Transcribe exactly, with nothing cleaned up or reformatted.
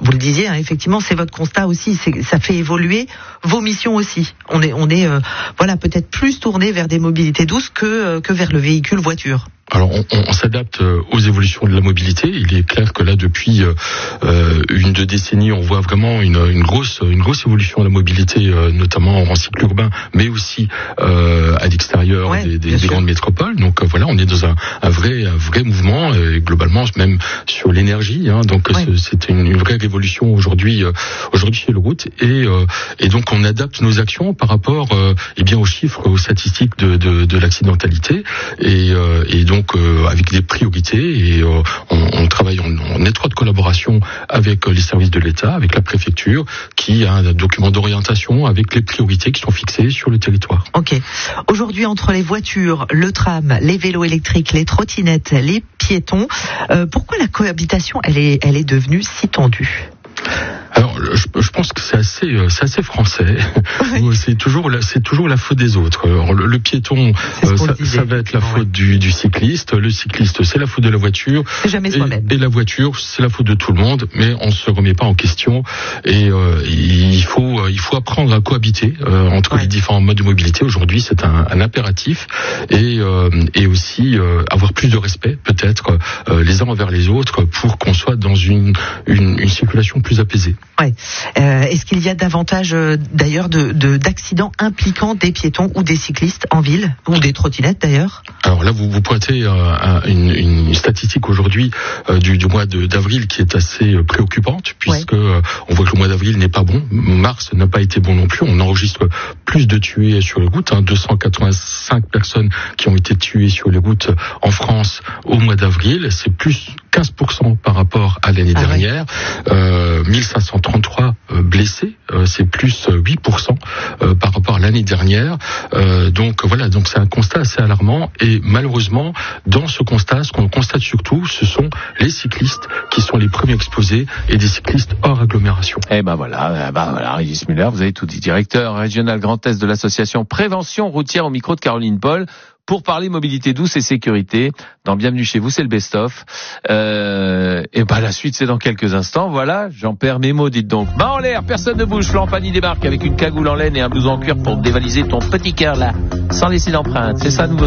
vous le disiez, hein, effectivement, c'est votre constat aussi. C'est, ça fait évoluer vos missions aussi. On est, on est, euh, voilà, peut-être plus tourné vers des mobilités douces que euh, que vers le véhicule voiture. Alors on, on, on s'adapte aux évolutions de la mobilité. Il est clair que là, depuis euh, une deux décennies, on voit vraiment une, une grosse une grosse évolution de la mobilité, euh, notamment en cycle urbain, mais aussi euh, à l'extérieur ouais, des, des, des grandes métropoles. Donc euh, voilà, on est dans un, un vrai un vrai mouvement, et globalement même sur l'énergie. Hein, donc ouais. c'est, c'est une, une vraie révolution aujourd'hui euh, aujourd'hui chez le route, et euh, et donc on adapte nos actions par rapport euh, eh bien aux chiffres, aux statistiques de de, de l'accidentalité, et euh, et donc Donc euh, avec des priorités, et euh, on, on travaille en, en étroite collaboration avec les services de l'État, avec la préfecture, qui a un document d'orientation avec les priorités qui sont fixées sur le territoire. Ok. Aujourd'hui, entre les voitures, le tram, les vélos électriques, les trottinettes, les piétons, euh, pourquoi la cohabitation elle est, elle est devenue si tendue ? Alors, je, je pense que c'est assez, c'est assez français. Oui. C'est toujours la, c'est toujours la faute des autres. Alors, le, le piéton, euh, ça, ça va être la faute ouais. du, du cycliste. Le cycliste, c'est la faute de la voiture. C'est jamais et, soi-même. Et la voiture, c'est la faute de tout le monde. Mais on se remet pas en question. Et euh, il faut, il faut apprendre à cohabiter euh, entre ouais. les différents modes de mobilité. Aujourd'hui, c'est un, un impératif. Et, euh, et aussi euh, avoir plus de respect, peut-être euh, les uns envers les autres, pour qu'on soit dans une, une, une circulation plus apaisée. Ouais. Euh, est-ce qu'il y a davantage euh, d'ailleurs de, de, d'accidents impliquant des piétons ou des cyclistes en ville, ou des trottinettes d'ailleurs ? Alors là, vous, vous pointez euh, une, une statistique aujourd'hui euh, du, du mois de, d'avril qui est assez euh, préoccupante, puisque ouais. euh, on voit que le mois d'avril n'est pas bon. Mars n'a pas été bon non plus. On enregistre plus de tués sur les routes, hein, deux cent quatre-vingt-cinq personnes qui ont été tuées sur les routes en France au mois d'avril. C'est plus quinze pour cent par rapport à l'année ah dernière. Ouais. Euh, mille cinq cent trente-trois euh, blessés, euh, c'est plus huit pour cent euh, par rapport à l'année dernière. Euh, donc voilà, donc c'est un constat assez alarmant, et malheureusement, dans ce constat, ce qu'on constate surtout, ce sont les cyclistes qui sont les premiers exposés, et des cyclistes hors agglomération. Eh ben voilà, ben voilà, Régis Muller, vous avez tout dit, directeur régional Grand Est de l'association Prévention Routière, au micro de Caroline Paul, pour parler mobilité douce et sécurité. Dans Bienvenue chez vous, c'est le best-of. Euh, et ben la suite, c'est dans quelques instants. Voilà, j'en perds mes mots, dites donc. Main en l'air, personne ne bouge. Florent Pagny débarque avec une cagoule en laine et un blouson en cuir pour dévaliser ton petit cœur là, sans laisser d'empreinte. C'est ça, nouveau.